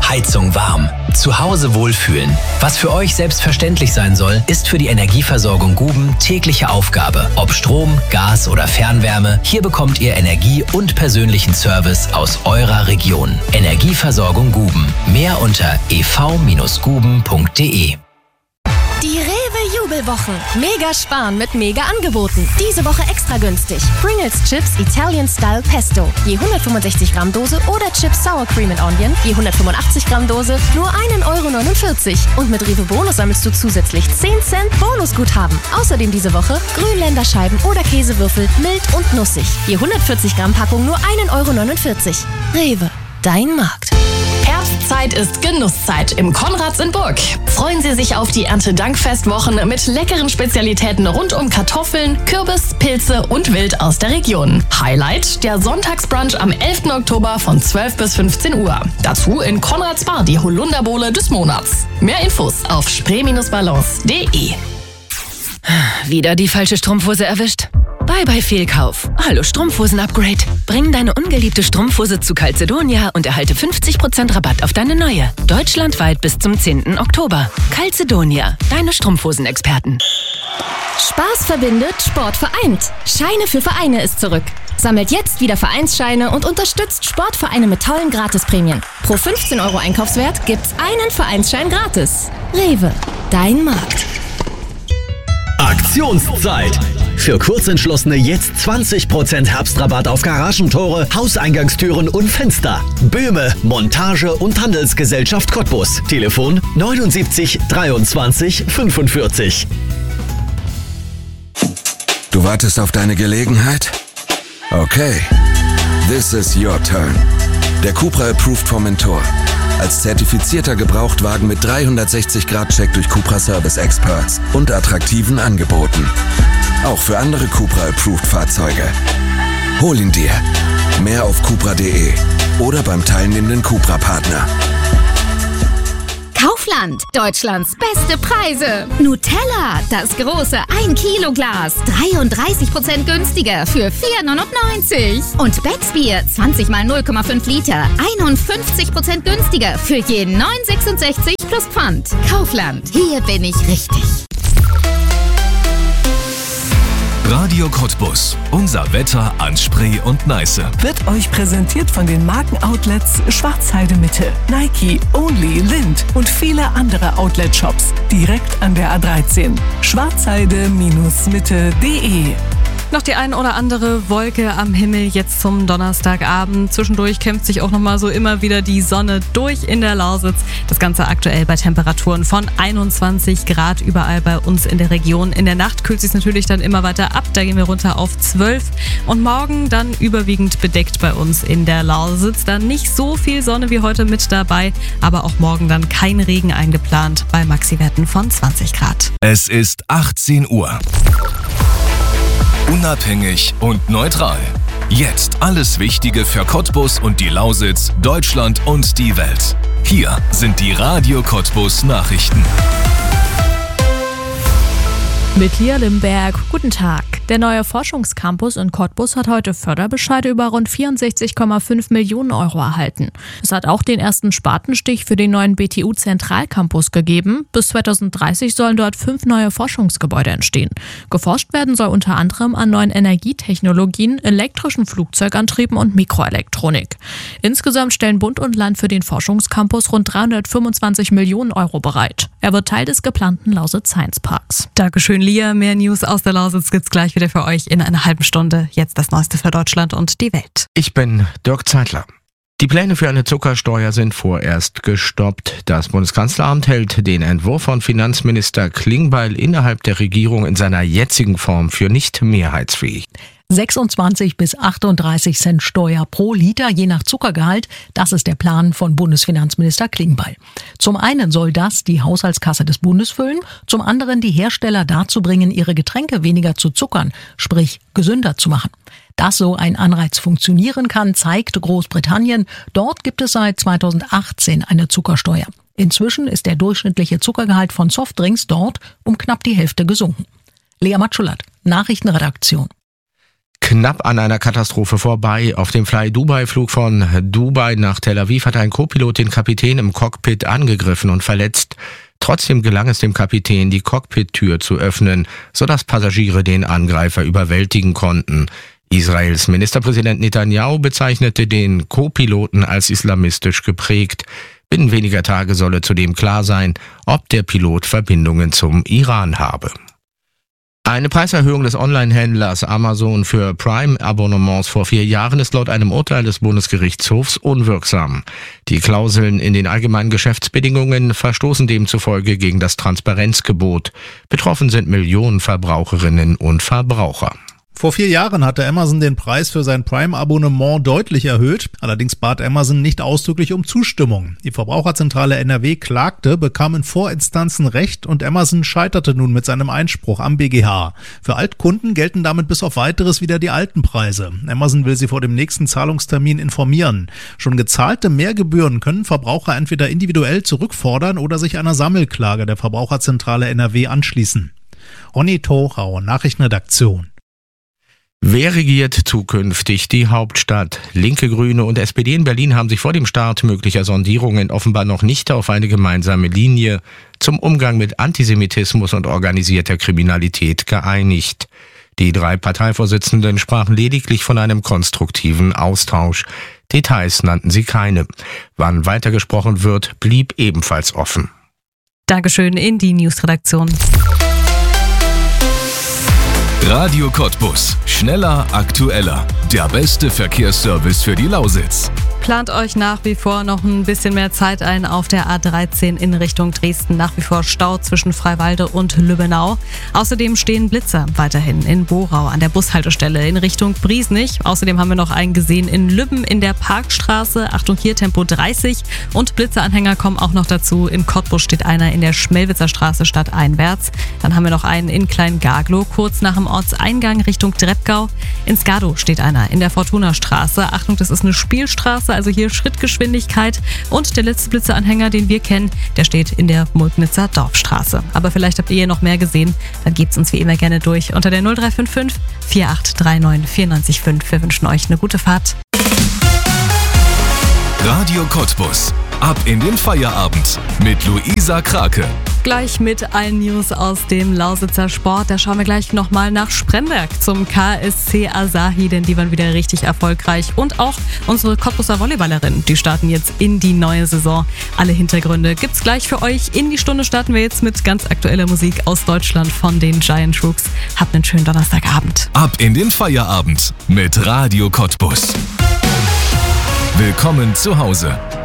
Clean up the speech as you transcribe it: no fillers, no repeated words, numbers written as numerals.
Heizung warm. Zu Hause wohlfühlen. Was für euch selbstverständlich sein soll, ist für die Energieversorgung Guben tägliche Aufgabe. Ob Strom, Gas oder Fernwärme, hier bekommt ihr Energie und persönlichen Service aus eurer Region. Energieversorgung Guben. Mehr unter ev-guben.de. Die Rewe-Jubelwochen. Mega sparen mit mega Angeboten. Diese Woche extra günstig. Pringles Chips Italian Style Pesto. Je 165 Gramm Dose oder Chips Sour Cream and Onion. Je 185 Gramm Dose. Nur 1,49 €. Und mit Rewe Bonus sammelst du zusätzlich 10 Cent Bonusguthaben. Außerdem diese Woche Grünländerscheiben oder Käsewürfel mild und nussig. Je 140 Gramm Packung nur 1,49 €. Rewe. Dein Markt. Herbstzeit ist Genusszeit im Konrads in Burg. Freuen Sie sich auf die Erntedankfestwochen mit leckeren Spezialitäten rund um Kartoffeln, Kürbis, Pilze und Wild aus der Region. Highlight der Sonntagsbrunch am 11. Oktober von 12 bis 15 Uhr. Dazu in Konrads Bar die Holunderbowle des Monats. Mehr Infos auf spree-balance.de. Wieder die falsche Strumpfhose erwischt? Bye Fehlkauf. Hallo Strumpfhosen-Upgrade. Bring deine ungeliebte Strumpfhose zu Calzedonia und erhalte 50% Rabatt auf deine neue. Deutschlandweit bis zum 10. Oktober. Calzedonia, deine Strumpfhosenexperten. Spaß verbindet, Sport vereint. Scheine für Vereine ist zurück. Sammelt jetzt wieder Vereinsscheine und unterstützt Sportvereine mit tollen Gratisprämien. Pro 15 € Einkaufswert gibt's einen Vereinsschein gratis. Rewe, dein Markt. Aktionszeit! Für Kurzentschlossene jetzt 20% Herbstrabatt auf Garagentore, Hauseingangstüren und Fenster. Böhme, Montage und Handelsgesellschaft Cottbus. Telefon 79 23 45. Du wartest auf deine Gelegenheit? Okay. This is your turn. Der Cupra Approved Formentor. Als zertifizierter Gebrauchtwagen mit 360-Grad-Check durch Cupra Service Experts und attraktiven Angeboten. Auch für andere Cupra Approved Fahrzeuge. Hol ihn dir. Mehr auf cupra.de oder beim teilnehmenden Cupra-Partner. Kaufland, Deutschlands beste Preise. Nutella, das große 1-Kilo-Glas, 33% günstiger für 4,99 €. Und Becksbier, 20 mal 0,5 Liter, 51% günstiger für je 9,66 € plus Pfand. Kaufland, hier bin ich richtig. Radio Cottbus. Unser Wetter an Spree und Neiße. Wird euch präsentiert von den Markenoutlets Schwarzheide Mitte, Nike, Only, Lind und viele andere Outlet-Shops direkt an der A13. Schwarzheide-mitte.de. Noch die ein oder andere Wolke am Himmel jetzt zum Donnerstagabend. Zwischendurch kämpft sich auch nochmal so immer wieder die Sonne durch in der Lausitz. Das Ganze aktuell bei Temperaturen von 21 Grad überall bei uns in der Region. In der Nacht kühlt es sich natürlich dann immer weiter ab. Da gehen wir runter auf 12. Und morgen dann überwiegend bedeckt bei uns in der Lausitz. Dann nicht so viel Sonne wie heute mit dabei, aber auch morgen dann kein Regen eingeplant bei Maxiwerten von 20 Grad. Es ist 18 Uhr. Unabhängig und neutral. Jetzt alles Wichtige für Cottbus und die Lausitz, Deutschland und die Welt. Hier sind die Radio Cottbus Nachrichten. Mit Lia Limberg, guten Tag. Der neue Forschungscampus in Cottbus hat heute Förderbescheide über rund 64,5 Millionen € erhalten. Es hat auch den ersten Spatenstich für den neuen BTU-Zentralcampus gegeben. Bis 2030 sollen dort 5 neue Forschungsgebäude entstehen. Geforscht werden soll unter anderem an neuen Energietechnologien, elektrischen Flugzeugantrieben und Mikroelektronik. Insgesamt stellen Bund und Land für den Forschungscampus rund 325 Millionen € bereit. Er wird Teil des geplanten Lausitz Science Parks. Dankeschön, Lia. Mehr News aus der Lausitz gibt's gleich wieder für euch in einer halben Stunde. Jetzt das Neueste für Deutschland und die Welt. Ich bin Dirk Zeitler. Die Pläne für eine Zuckersteuer sind vorerst gestoppt. Das Bundeskanzleramt hält den Entwurf von Finanzminister Klingbeil innerhalb der Regierung in seiner jetzigen Form für nicht mehrheitsfähig. 26 bis 38 Cent Steuer pro Liter, je nach Zuckergehalt. Das ist der Plan von Bundesfinanzminister Klingbeil. Zum einen soll das die Haushaltskasse des Bundes füllen, zum anderen die Hersteller dazu bringen, ihre Getränke weniger zu zuckern, sprich gesünder zu machen. Dass so ein Anreiz funktionieren kann, zeigt Großbritannien. Dort gibt es seit 2018 eine Zuckersteuer. Inzwischen ist der durchschnittliche Zuckergehalt von Softdrinks dort um knapp die Hälfte gesunken. Lea Matschulat, Nachrichtenredaktion. Knapp an einer Katastrophe vorbei. Auf dem Fly-Dubai-Flug von Dubai nach Tel Aviv hat ein Co-Pilot den Kapitän im Cockpit angegriffen und verletzt. Trotzdem gelang es dem Kapitän, die Cockpit-Tür zu öffnen, sodass Passagiere den Angreifer überwältigen konnten. Israels Ministerpräsident Netanyahu bezeichnete den Co-Piloten als islamistisch geprägt. Binnen weniger Tage solle zudem klar sein, ob der Pilot Verbindungen zum Iran habe. Eine Preiserhöhung des Online-Händlers Amazon für Prime-Abonnements vor 4 Jahren ist laut einem Urteil des Bundesgerichtshofs unwirksam. Die Klauseln in den allgemeinen Geschäftsbedingungen verstoßen demzufolge gegen das Transparenzgebot. Betroffen sind Millionen Verbraucherinnen und Verbraucher. Vor 4 Jahren hatte Amazon den Preis für sein Prime-Abonnement deutlich erhöht. Allerdings bat Amazon nicht ausdrücklich um Zustimmung. Die Verbraucherzentrale NRW klagte, bekam in Vorinstanzen Recht und Amazon scheiterte nun mit seinem Einspruch am BGH. Für Altkunden gelten damit bis auf Weiteres wieder die alten Preise. Amazon will sie vor dem nächsten Zahlungstermin informieren. Schon gezahlte Mehrgebühren können Verbraucher entweder individuell zurückfordern oder sich einer Sammelklage der Verbraucherzentrale NRW anschließen. Ronny Thorau, Nachrichtenredaktion. Wer regiert zukünftig die Hauptstadt? Linke, Grüne und SPD in Berlin haben sich vor dem Start möglicher Sondierungen offenbar noch nicht auf eine gemeinsame Linie zum Umgang mit Antisemitismus und organisierter Kriminalität geeinigt. Die 3 Parteivorsitzenden sprachen lediglich von einem konstruktiven Austausch. Details nannten sie keine. Wann weitergesprochen wird, blieb ebenfalls offen. Dankeschön in die Newsredaktion. Radio Cottbus. Schneller, aktueller. Der beste Verkehrsservice für die Lausitz. Plant euch nach wie vor noch ein bisschen mehr Zeit ein auf der A13 in Richtung Dresden. Nach wie vor Stau zwischen Freiwalde und Lübbenau. Außerdem stehen Blitzer weiterhin in Borau an der Bushaltestelle in Richtung Briesnich. Außerdem haben wir noch einen gesehen in Lübben in der Parkstraße. Achtung, hier Tempo 30. Und Blitzeranhänger kommen auch noch dazu. In Cottbus steht einer in der Schmelwitzer Straße stadteinwärts. Dann haben wir noch einen in Klein-Garglow kurz nach dem Ortseingang Richtung Dreppgau. In Skadow steht einer in der Fortuna-Straße. Achtung, das ist eine Spielstraße, also hier Schrittgeschwindigkeit. Und der letzte Blitzeranhänger, den wir kennen, der steht in der Mulknitzer Dorfstraße. Aber vielleicht habt ihr hier noch mehr gesehen, dann gebt's uns wie immer gerne durch unter der 0355 4839 94,5. Wir wünschen euch eine gute Fahrt. Radio Cottbus. Ab in den Feierabend mit Luisa Krake. Gleich mit allen News aus dem Lausitzer Sport. Da schauen wir gleich nochmal nach Spremberg zum KSC Asahi, denn die waren wieder richtig erfolgreich. Und auch unsere Cottbuser Volleyballerinnen, die starten jetzt in die neue Saison. Alle Hintergründe gibt's gleich für euch. In die Stunde starten wir jetzt mit ganz aktueller Musik aus Deutschland von den Giant Rooks. Habt einen schönen Donnerstagabend. Ab in den Feierabend mit Radio Cottbus. Willkommen zu Hause.